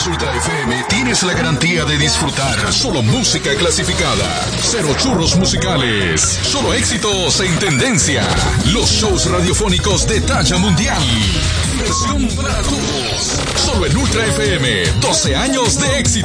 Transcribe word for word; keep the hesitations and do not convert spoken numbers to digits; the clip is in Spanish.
Estaciones Ultra F M tienes la garantía de disfrutar solo música clasificada. Cero churros musicales. Solo éxitos en tendencia. Los shows radiofónicos de talla mundial. Diversión para todos. Solo en Ultra F M. doce años de éxito.